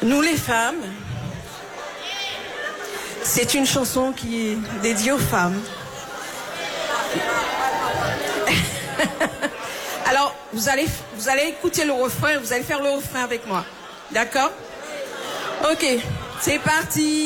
Nous les femmes, c'est une chanson qui est dédiée aux femmes. Alors, vous allez écouter le refrain, vous allez faire le refrain avec moi. D'accord? Ok, c'est parti.